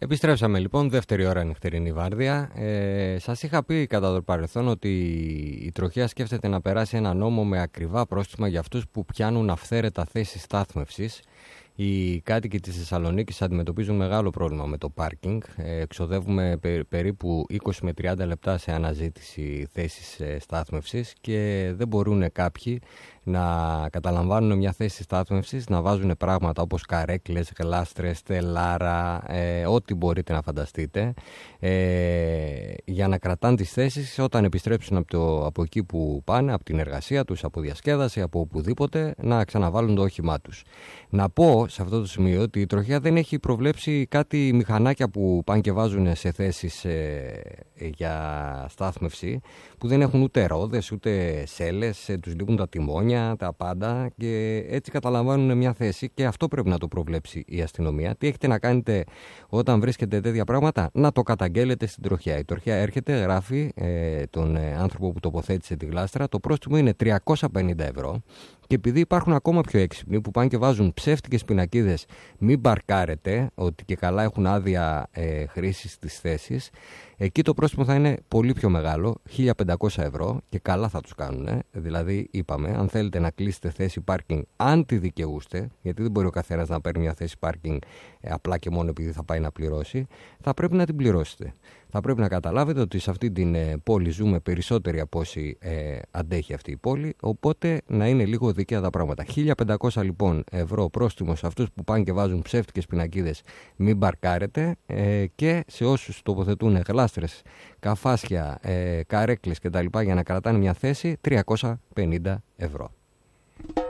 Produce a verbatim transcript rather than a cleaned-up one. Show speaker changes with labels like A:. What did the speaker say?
A: Επιστρέψαμε λοιπόν, δεύτερη ώρα νυχτερινή βάρδια. Ε, σας είχα πει κατά το παρελθόν ότι η τροχιά σκέφτεται να περάσει ένα νόμο με ακριβά πρόστιμα για αυτούς που πιάνουν αυθαίρετα θέσεις στάθμευσης. Οι κάτοικοι της Θεσσαλονίκης αντιμετωπίζουν μεγάλο πρόβλημα με το πάρκινγκ. Ε, εξοδεύουμε πε, περίπου είκοσι με τριάντα λεπτά σε αναζήτηση θέσης ε, στάθμευσης και δεν μπορούν κάποιοι να καταλαμβάνουν μια θέση στάθμευσης, να βάζουν πράγματα όπως καρέκλες, γλάστρες, τελάρα, ε, ό,τι μπορείτε να φανταστείτε, ε, για να κρατάνε τις θέσεις όταν επιστρέψουν από, το, από εκεί που πάνε, από την εργασία τους, από διασκέδαση, από οπουδήποτε, να ξαναβάλουν το όχημά τους. Να πω σε αυτό το σημείο ότι η τροχιά δεν έχει προβλέψει κάτι μηχανάκια που πάνε και βάζουν σε θέσεις ε, για στάθμευση, που δεν έχουν ούτε ρόδες, ούτε σέλες, ε, τους λείπουν τα τιμόνια, τα πάντα, και έτσι καταλαμβάνουν μια θέση, και αυτό πρέπει να το προβλέψει η αστυνομία. Τι έχετε να κάνετε όταν βρίσκετε τέτοια πράγματα? Να το καταγγέλλετε στην τροχιά. Η τροχιά έρχεται, γράφει ε, τον ε, άνθρωπο που τοποθέτησε τη γλάστρα, το πρόστιμο είναι τριακόσια πενήντα ευρώ. Και επειδή υπάρχουν ακόμα πιο έξυπνοι που πάνε και βάζουν ψεύτικες πινακίδες, μην παρκάρετε, ότι και καλά έχουν άδεια ε, χρήσης της θέσης, εκεί το πρόστιμο θα είναι πολύ πιο μεγάλο, χίλια πεντακόσια ευρώ, και καλά θα τους κάνουν. Ε. Δηλαδή, είπαμε, αν θέλετε να κλείσετε θέση πάρκινγκ, αν τη δικαιούστε, γιατί δεν μπορεί ο καθένας να παίρνει μια θέση πάρκινγκ ε, απλά και μόνο επειδή θα πάει να πληρώσει, θα πρέπει να την πληρώσετε. Θα πρέπει να καταλάβετε ότι σε αυτή την ε, πόλη ζούμε περισσότεροι από όσοι ε, αντέχει αυτή η πόλη, οπότε να είναι λίγο δίκαια τα πράγματα. χίλια πεντακόσια λοιπόν ευρώ πρόστιμο σε αυτούς που πάνε και βάζουν ψεύτικες πινακίδες, μην μπαρκάρετε, ε, και σε όσους τοποθετούν γλάστρες, καφάσια, ε, καρέκλες κτλ. Για να κρατάνε μια θέση, τριακόσια πενήντα ευρώ.